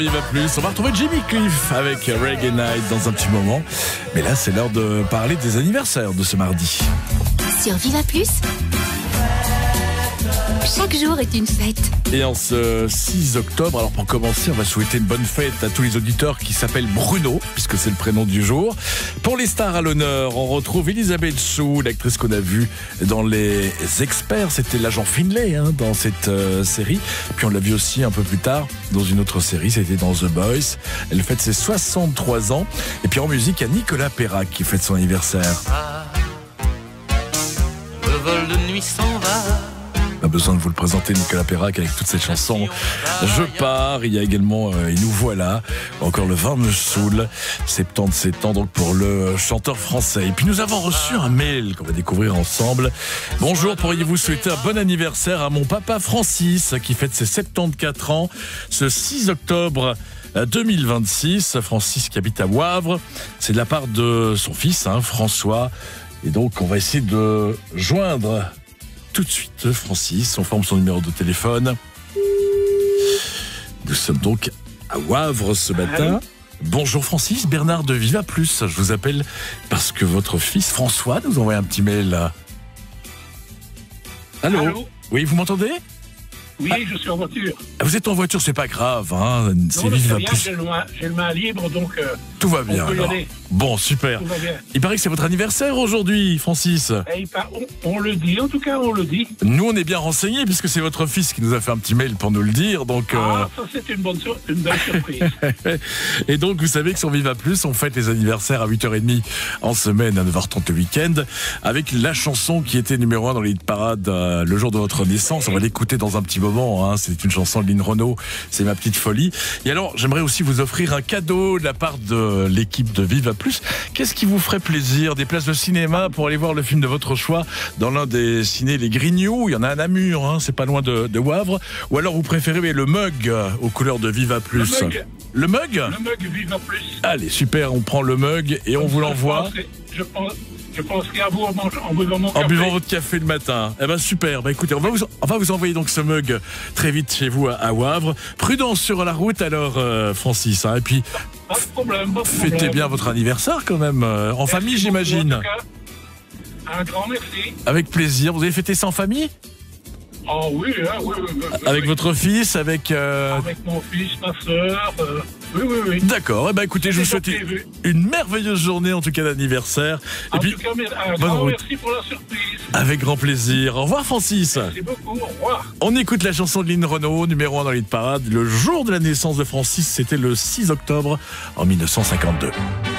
Il va plus. On va retrouver Jimmy Cliff avec Reggae Night dans un petit moment. Mais là, c'est l'heure de parler des anniversaires de ce mardi. Sur Viva Plus, chaque jour est une fête. Et en ce 6 octobre, alors pour commencer, on va souhaiter une bonne fête à tous les auditeurs qui s'appellent Bruno, puisque c'est le prénom du jour. Pour les stars à l'honneur, on retrouve Elisabeth Chou, l'actrice qu'on a vue dans Les Experts. C'était l'agent Finlay dans cette série. Puis on l'a vue aussi un peu plus tard dans une autre série, c'était dans The Boys. Elle fête ses 63 ans. Et puis en musique, il y a Nicolas Perrac qui fête son anniversaire. Le vol de nuit s'en va. Pas besoin de vous le présenter, Nicolas Perrac, avec toutes ces chansons. Je pars, il y a également Et nous voilà, encore Le vin me saoule, 77 ans donc pour le chanteur français. Et puis nous avons reçu un mail qu'on va découvrir ensemble. Bonjour, pourriez-vous souhaiter un bon anniversaire à mon papa Francis qui fête ses 74 ans ce 6 octobre 2026. Francis qui habite à Wavre, c'est de la part de son fils François. Et donc on va essayer de joindre tout de suite Francis, on forme son numéro de téléphone. Nous sommes donc à Wavre ce matin. Bonjour Francis, Bernard de Viva Plus. Je vous appelle parce que votre fils François nous a envoyé un petit mail. Allô. Oui, vous m'entendez? Oui, je suis en voiture. Vous êtes en voiture, c'est pas grave. C'est Viva Plus. J'ai le main libre, donc tout va bien. On peut y aller. Bon, super. Tout va bien. Il paraît que c'est votre anniversaire aujourd'hui, Francis. On le dit, en tout cas, on le dit. Nous, on est bien renseignés puisque c'est votre fils qui nous a fait un petit mail pour nous le dire. Donc, ça, c'est une belle surprise. Et donc, vous savez que sur Viva Plus, on fête les anniversaires à 8h30 en semaine, à 9h30 le week-end, avec la chanson qui était numéro 1 dans les hit parades le jour de votre naissance. On va l'écouter dans un petit moment. C'est une chanson de Lynn Renaud, c'est Ma petite folie. Et alors, j'aimerais aussi vous offrir un cadeau de la part de l'équipe de Viva Plus. Qu'est-ce qui vous ferait plaisir? Des places de cinéma pour aller voir le film de votre choix dans l'un des cinés Les Grignoux. Il y en a un à Namur, c'est pas loin de Wavre. Ou alors vous préférez le mug aux couleurs de Viva Plus. Le mug? Le mug Viva Plus. Allez, super, on prend le mug et on vous l'envoie. Je penserai à vous en buvant mon café. En buvant votre café le matin. Eh ben super. Écoutez, on va vous envoyer donc ce mug très vite chez vous à Wavre. Prudence sur la route alors, Francis. Et puis, pas de problème, fêtez bien votre anniversaire quand même. En famille, j'imagine. Un grand merci. Avec plaisir. Vous avez fêté ça en famille? Oh oui, oui. Avec votre fils, avec mon fils, ma sœur. Oui. D'accord. Écoutez, je vous souhaite une merveilleuse journée, en tout cas d'anniversaire. Et puis, un grand merci pour la surprise. Avec grand plaisir. Au revoir, Francis. Merci beaucoup. Au revoir. On écoute la chanson de Lynn Renaud, numéro 1 dans les hit parades. Le jour de la naissance de Francis, c'était le 6 octobre en 1952.